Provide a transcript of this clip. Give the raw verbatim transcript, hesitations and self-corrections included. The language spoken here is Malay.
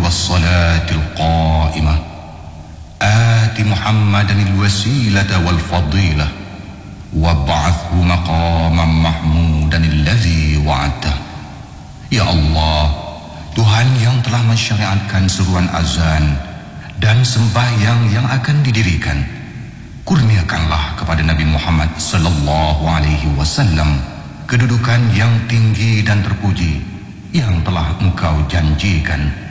والصلاة القائمة آت محمدا الوسيلة والفضيلة وابعثه مقاما محمودا الذي وعدته. Ya Allah, Tuhan yang telah mensyariatkan seruan azan dan sembahyang yang akan didirikan, kurniakanlah kepada Nabi Muhammad sallallahu alaihi wasallam kedudukan yang tinggi dan terpuji yang telah Engkau janjikan